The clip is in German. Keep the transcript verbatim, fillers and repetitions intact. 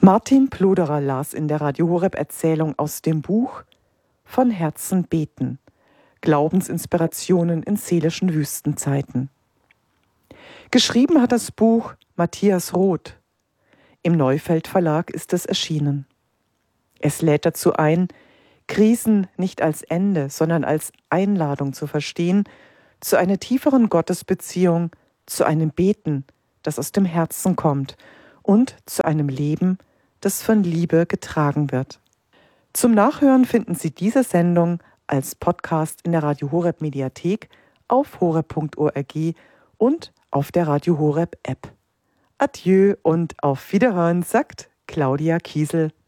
Martin Ploderer las in der Radio Horeb Erzählung aus dem Buch Von Herzen beten. Glaubensinspirationen in seelischen Wüstenzeiten. Geschrieben hat das Buch Matthias Roth. Im Neufeld Verlag ist es erschienen. Es lädt dazu ein, Krisen nicht als Ende, sondern als Einladung zu verstehen, zu einer tieferen Gottesbeziehung, zu einem Beten, das aus dem Herzen kommt, und zu einem Leben, das von Liebe getragen wird. Zum Nachhören finden Sie diese Sendung als Podcast in der Radio Horeb Mediathek auf horeb punkt org und auf der Radio Horeb App. Adieu und auf Wiederhören, sagt Claudia Kiesel.